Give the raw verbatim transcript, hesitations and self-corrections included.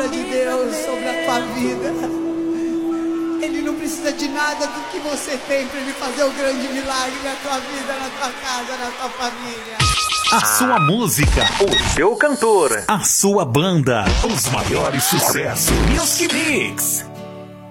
palavra de Deus sobre a tua vida. Ele não precisa de nada do que você tem para ele fazer o grande milagre na tua vida, na tua casa, na tua família. A sua música, o seu cantor, a sua banda, os maiores sucessos. Music Mix.